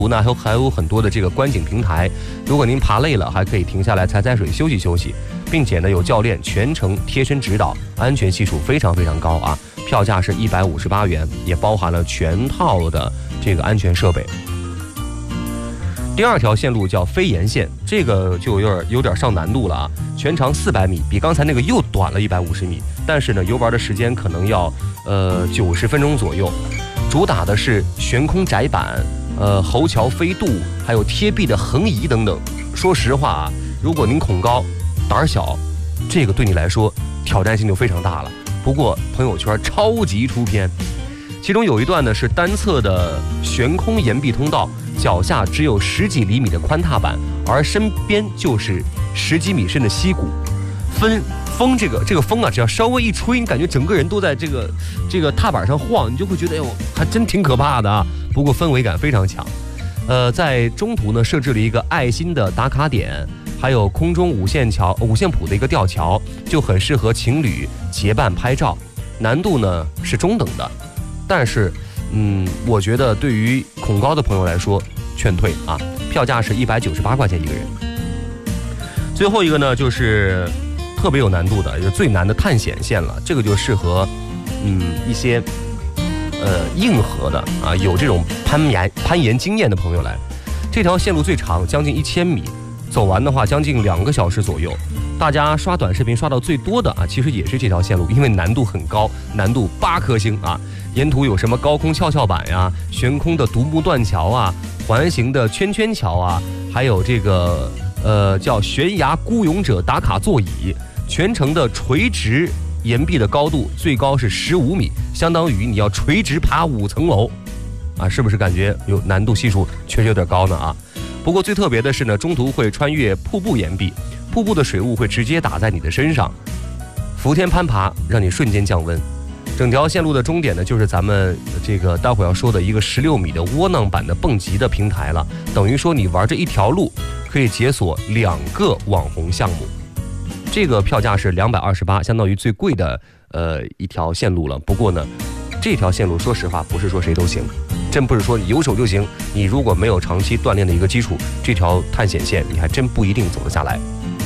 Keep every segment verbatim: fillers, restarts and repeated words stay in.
呢还有还有很多的这个观景平台，如果您爬累了，还可以停下来踩踩水休息休息，并且呢有教练全程贴身指导，安全系数非常非常高啊！票价是一百五十八元，也包含了全套的这个安全设备。第二条线路叫飞沿线，这个就有点有点上难度了啊！全长四百米，比刚才那个又短了一百五十米，但是呢游玩的时间可能要呃九十分钟左右，主打的是悬空窄板。呃，虹桥飞渡，还有贴壁的横移等等。说实话啊，如果您恐高、胆儿小，这个对你来说挑战性就非常大了。不过朋友圈超级出片，其中有一段呢是单侧的悬空岩壁通道，脚下只有十几厘米的宽踏板，而身边就是十几米深的溪谷。风风这个这个风啊，只要稍微一吹，你感觉整个人都在这个这个踏板上晃，你就会觉得哎呦，还真挺可怕的啊。不过氛围感非常强。呃，在中途呢设置了一个爱心的打卡点，还有空中五线桥五线谱的一个吊桥，就很适合情侣结伴拍照。难度呢是中等的，但是嗯，我觉得对于恐高的朋友来说，劝退啊。票价是一百九十八块钱一个人。最后一个呢就是特别有难度的，也是最难的探险线了。这个就适合嗯一些呃硬核的啊，有这种攀岩攀岩经验的朋友来。这条线路最长，将近一千米，走完的话将近两个小时左右。大家刷短视频刷到最多的啊，其实也是这条线路，因为难度很高，难度八颗星啊。沿途有什么高空跷跷板呀、悬空的独木断桥啊、环形的圈圈桥啊，还有这个呃叫悬崖孤勇者打卡座椅。全程的垂直岩壁的高度最高是十五米，相当于你要垂直爬五层楼，啊，是不是感觉有难度系数确实有点高呢啊？不过最特别的是呢，中途会穿越瀑布岩壁，瀑布的水雾会直接打在你的身上，伏天攀爬让你瞬间降温。整条线路的终点呢，就是咱们这个待会儿要说的一个十六米的窝囊板的蹦极的平台了，等于说你玩这一条路可以解锁两个网红项目。这个票价是两百二十八，相当于最贵的呃一条线路了。不过呢，这条线路说实话不是说谁都行，真不是说你有手就行。你如果没有长期锻炼的一个基础，这条探险线你还真不一定走得下来。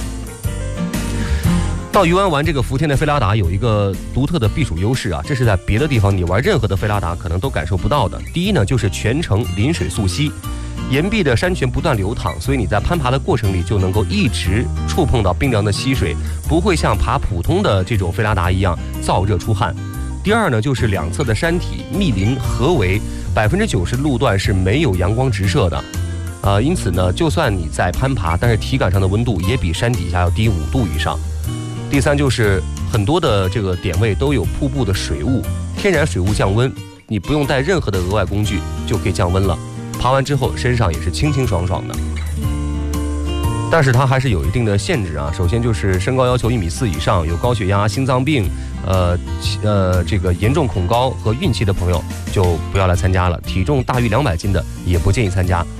到鱼湾玩这个福天的菲拉达有一个独特的避暑优势啊，这是在别的地方你玩任何的菲拉达可能都感受不到的。第一呢，就是全程临水溯溪。岩壁的山泉不断流淌，所以你在攀爬的过程里就能够一直触碰到冰凉的溪水，不会像爬普通的这种菲拉达一样燥热出汗。第二呢，就是两侧的山体密林合围，百分之九十路段是没有阳光直射的，呃，因此呢，就算你在攀爬，但是体感上的温度也比山底下要低五度以上。第三就是很多的这个点位都有瀑布的水雾，天然水雾降温，你不用带任何的额外工具就可以降温了。爬完之后身上也是清清爽爽的，但是它还是有一定的限制啊。首先就是身高要求一米四以上，有高血压、心脏病，呃呃这个严重恐高和孕期的朋友就不要来参加了。体重大于两百斤的也不建议参加。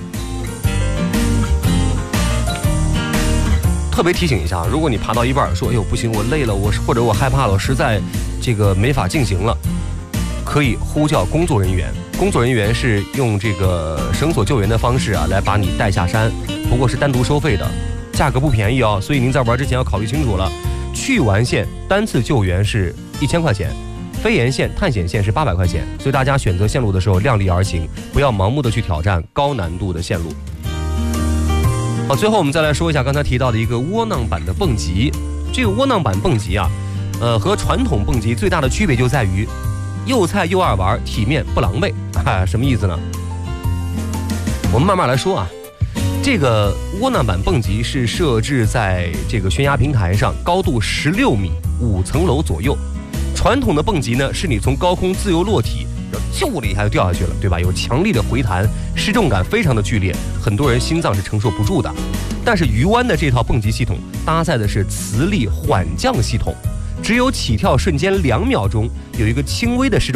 特别提醒一下，如果你爬到一半说哎呦不行，我累了，我或者我害怕了，我实在这个没法进行了，可以呼叫工作人员。工作人员是用这个绳索救援的方式啊，来把你带下山，不过是单独收费的，价格不便宜哦，所以您在玩之前要考虑清楚了。去完线单次救援是一千块钱，飞沿线、探险线是八百块钱，所以大家选择线路的时候量力而行，不要盲目的去挑战高难度的线路。好，最后我们再来说一下刚才提到的一个窝囊板的蹦极。这个窝囊板蹦极啊，呃，和传统蹦极最大的区别就在于又菜又爱玩，体面不狼狈。啊，什么意思呢？我们慢慢来说啊。这个窝囊板蹦极是设置在这个悬崖平台上，高度十六米，五层楼左右。传统的蹦极呢，是你从高空自由落体，咻了一下就掉下去了，对吧？有强力的回弹，失重感非常的剧烈，很多人心脏是承受不住的。但是鱼湾的这套蹦极系统搭载的是磁力缓降系统，只有起跳瞬间两秒钟有一个轻微的失重